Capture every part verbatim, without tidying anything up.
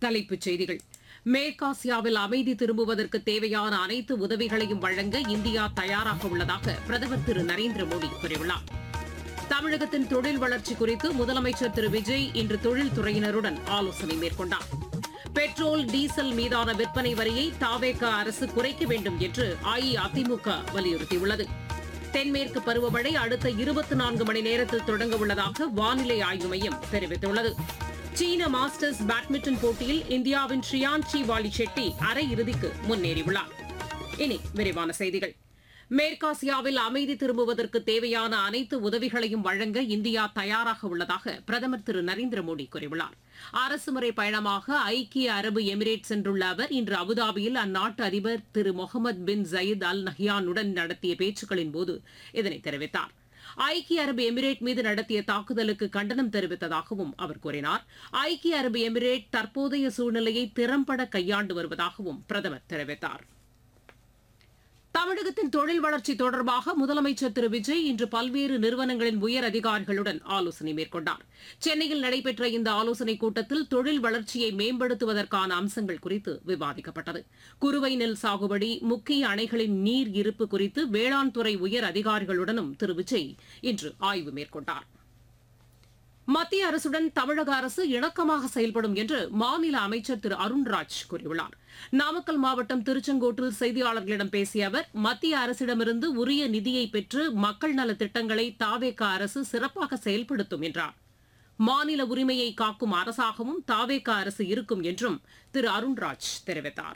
தலைப்புச் செய்திகள். மேற்காசியாவில் அமைதி திரும்புவதற்கு தேவையான அனைத்து உதவிகளையும் வழங்க இந்தியா தயாராக உள்ளதாக பிரதமர் திரு நரேந்திர மோடி கூறியுள்ளார். தமிழகத்தின் தொழில் வளர்ச்சி குறித்து முதலமைச்சர் திரு விஜய் இன்று தொழில்துறையினருடன் ஆலோசனை மேற்கொண்டார். பெட்ரோல், டீசல் மீதான விற்பனை வரியை தவேக அரசு குறைக்க வேண்டும் என்று அஇஅதிமுக வலியுறுத்தியுள்ளது. தென்மேற்கு பருவமழை அடுத்த இருபத்தி நான்கு மணி நேரத்தில் தொடங்க உள்ளதாக வானிலை ஆய்வு மையம் தெரிவித்துள்ளது. சீன மாஸ்டர்ஸ் பேட்மிண்டன் போட்டியில் இந்தியாவின் ஷ்ரியான்ஷி வாலி ஷெட்டி அரையிறுதிக்கு முன்னேறியுள்ளார். இனி விரிவான செய்திகள். மேற்காசியாவில் அமைதி திரும்புவதற்கு தேவையான அனைத்து உதவிகளையும் வழங்க இந்தியா தயாராக உள்ளதாக பிரதமர் திரு நரேந்திர மோடி கூறியுள்ளார். அரசுமுறை பயணமாக ஐக்கிய அரபு எமிரேட் சென்றுள்ள அவர் இன்று அபுதாபியில் அந்நாட்டு அதிபர் திரு முகமது பின் ஜயீத் அல் நஹ்யானுடன் நடத்திய பேச்சுக்களின் போது இதனை தெரிவித்தார். ஐக்கிய அரபு எமிரேட் மீது நடத்திய தாக்குதலுக்கு கண்டனம் தெரிவித்ததாகவும் அவர் கூறினார். ஐக்கிய அரபு எமிரேட் தற்போதைய சூழ்நிலையை திறம்பட கையாண்டு வருவதாகவும் பிரதமர் தெரிவித்தார். தமிழகத்தின் தொழில் வளர்ச்சி தொடர்பாக முதலமைச்சர் திரு விஜய் இன்று பல்வேறு நிறுவனங்களின் உயர் அதிகாரிகளுடன் ஆலோசனை மேற்கொண்டார். சென்னையில் நடைபெற்ற இந்த ஆலோசனைக் கூட்டத்தில் தொழில் வளர்ச்சியை மேம்படுத்துவதற்கான அம்சங்கள் குறித்து விவாதிக்கப்பட்டது. குறுவை நெல் சாகுபடி, முக்கிய அணைகளின் நீர் இருப்பு குறித்து வேளாண் துறை உயர் அதிகாரிகளுடனும் திரு விஜய் இன்று ஆய்வு மேற்கொண்டார். மத்திய அரசுடன் தமிழக அரசு இணக்கமாக செயல்படும் என்று மாநில அமைச்சர் திரு அருண்ராஜ் கூறியுள்ளார். நாமக்கல் மாவட்டம் திருச்செங்கோட்டில் செய்தியாளர்களிடம் பேசிய அவர், மத்திய அரசிடமிருந்து உரிய நிதியை பெற்று மக்கள் நல திட்டங்களை தவேக அரசு சிறப்பாக செயல்படுத்தும் என்றார். மாநில உரிமையை காக்கும் அரசாகவும் தவேக அரசு இருக்கும் என்றும் திரு அருண்ராஜ் தெரிவித்தார்.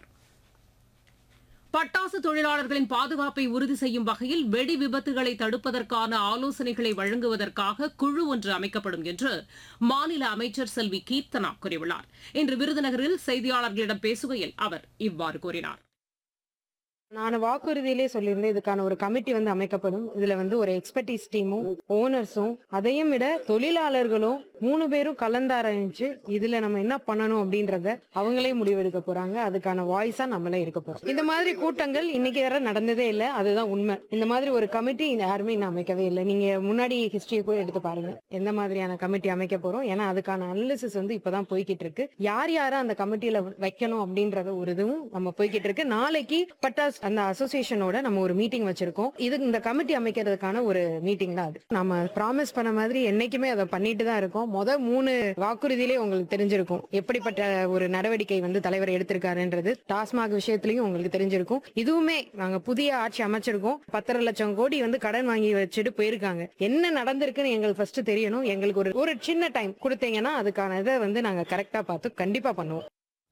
பட்டாசு தொழிலாளர்களின் பாதுகாப்பை உறுதி செய்யும் வகையில் வெடி விபத்துகளை தடுப்பதற்கான ஆலோசனைகளை வழங்குவதற்காக குழு ஒன்று அமைக்கப்படும் என்று மாநில அமைச்சர் செல்வி கீர்த்தனா கூறியுள்ளார். இன்று விருதுநகரில் செய்தியாளர்களிடம் பேசுகையில் அவர் இவ்வாறு கூறினார். நான் வாக்குறுதியிலே சொல்லியிருந்தேன், இதுக்கான ஒரு கமிட்டி வந்து அமைக்கப்படும். இதுல வந்து ஒரு எக்ஸ்பர்டீஸ் டீமும் ஓனர்ஸும் அதையும் விட தொழிலாளர்களும் மூணு பேரும் கலந்தாராய்ஞ்சு இதுல நம்ம என்ன பண்ணணும் அப்படின்றத அவங்களே முடிவெடுக்க போறாங்க. அதுக்கான வாய்ஸா நம்மளே இருக்க போறோம். இந்த மாதிரி கூட்டங்கள் இன்னைக்கு வரை நடந்ததே இல்லை, அதுதான் உண்மை. இந்த மாதிரி ஒரு கமிட்டி யாருமே இன்னும் அமைக்கவே இல்லை. நீங்க முன்னாடி ஹிஸ்டரியை கூட எடுத்து பாருங்க, எந்த மாதிரியான கமிட்டி அமைக்க போறோம். ஏன்னா அதுக்கான அனாலிசிஸ் வந்து இப்பதான் போய்கிட்டு இருக்கு. யார் யாரை அந்த கமிட்டியில வைக்கணும் அப்படின்றத ஒரு இதுவும் நம்ம போய்கிட்டு இருக்கு. நாளைக்கு பட்டாசு அந்த அசோசியேஷனோட நம்ம ஒரு மீட்டிங் வச்சிருக்கோம். இது இந்த கமிட்டி அமைக்கிறதுக்கான ஒரு மீட்டிங் தான். அது நம்ம ப்ராமிஸ் பண்ண மாதிரி என்னைக்குமே அதை பண்ணிட்டு தான் இருக்கோம். முத மூணு வாக்குறுதியிலே உங்களுக்கு தெரிஞ்சிருக்கும் எப்படிப்பட்ட ஒரு நடவடிக்கை வந்து தலைவர் எடுத்திருக்காருன்றது. டாஸ்மாக் விஷயத்திலையும் உங்களுக்கு தெரிஞ்சிருக்கும். இதுவுமே நாங்க புதிய ஆட்சி அமைச்சிருக்கோம். பத்தரை லட்சம் கோடி வந்து கடன் வாங்கி வச்சுட்டு போயிருக்காங்க. என்ன நடந்திருக்குன்னு எங்களுக்கு ஃபர்ஸ்ட் தெரியணும். எங்களுக்கு ஒரு ஒரு சின்ன டைம் கொடுத்தீங்கன்னா அதுக்கான இதை வந்து நாங்க கரெக்டா பார்த்து கண்டிப்பா பண்ணுவோம்.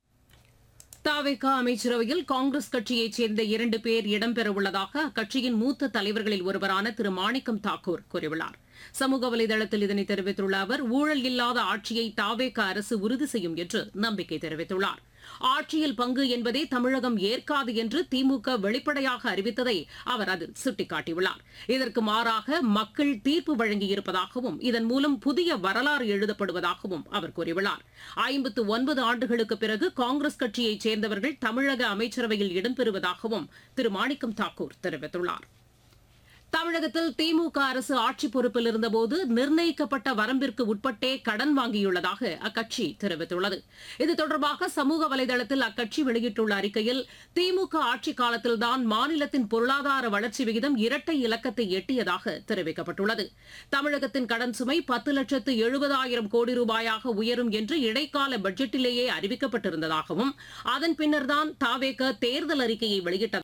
தவேக அமைச்சரவையில் காங்கிரஸ் கட்சியைச் சேர்ந்த இரண்டு பேர் இடம்பெறவுள்ளதாக அக்கட்சியின் மூத்த தலைவர்களில் ஒருவரான திரு மாணிக்கம் தாக்கூர் கூறியுள்ளார். சமூக வலைதளத்தில் இதனை தெரிவித்துள்ள அவர், ஊழல் இல்லாத ஆட்சியை தவேக அரசு உறுதி செய்யும் என்று நம்பிக்கை தெரிவித்துள்ளார். ஆட்சியில் பங்கு என்பதை தமிழகம் ஏற்காது என்று திமுக வெளிப்படையாக அறிவித்ததை அவர் அதில் சுட்டிக்காட்டியுள்ளார். இதற்கு மாறாக மக்கள் தீர்ப்பு வழங்கியிருப்பதாகவும் இதன் மூலம் புதிய வரலாறு எழுதப்படுவதாகவும் அவர் கூறியுள்ளார். ஐம்பத்து ஒன்பது ஆண்டுகளுக்கு பிறகு காங்கிரஸ் கட்சியைச் சேர்ந்தவர்கள் தமிழக அமைச்சரவையில் இடம்பெறுவதாகவும் திரு மாணிக்கம் தாக்கூர் தெரிவித்துள்ளார். தமிழகத்தில் திமுக அரசு ஆட்சி பொறுப்பில் இருந்தபோது நிர்ணயிக்கப்பட்ட வரம்பிற்கு உட்பட்டே கடன் வாங்கியுள்ளதாக அக்கட்சி தெரிவித்துள்ளது. இது தொடர்பாக சமூக வலைதளத்தில் அக்கட்சி வெளியிட்டுள்ள அறிக்கையில், திமுக ஆட்சி காலத்தில்தான் மாநிலத்தின் பொருளாதார வளர்ச்சி விகிதம் இரட்டை இலக்கத்தை எட்டியதாக தெரிவிக்கப்பட்டுள்ளது. தமிழகத்தின் கடன் சுமை பத்து லட்சத்து எழுபதாயிரம் கோடி ரூபாயாக உயரும் என்று இடைக்கால பட்ஜெட்டிலேயே அறிவிக்கப்பட்டிருந்ததாகவும் அதன் பின்னர்தான் தவேக தேர்தல் அறிக்கையை வெளியிட்டது.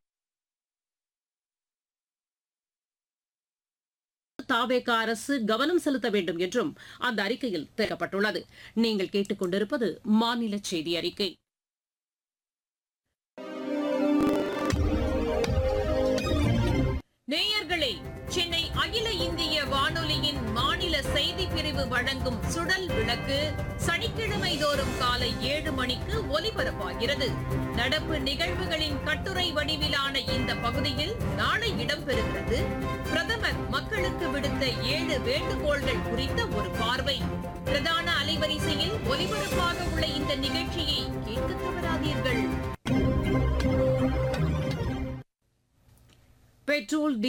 தவேக அரசு கவனம் செலுத்த வேண்டும் என்றும் அந்த அறிக்கையில் தெரிவிக்கப்பட்டுள்ளது. நீங்கள் கேட்டுக் கொண்டிருப்பது மாநில செய்தி அறிக்கை. நேயர்களே, சென்னை அகில இந்திய வானொலியின் மாநில செய்தி பிரிவு வழங்கும் சுடல் விளக்கு சனிக்கிழமை தோறும் காலை ஏழு மணிக்கு ஒலிபரப்பாகிறது. நடப்பு நிகழ்வுகளின் கட்டுரை வடிவிலான இந்த பகுதியில் நாளை இடம்பெறுகிறது பிரதமர் மக்களுக்கு விடுத்த ஏழு வேண்டுகோள்கள் குறித்த ஒரு பார்வை. பிரதான அலைவரிசையில் ஒலிபரப்பாக உள்ள இந்த நிகழ்ச்சியை கேட்க தவறாதீர்கள். பெட்ரோல்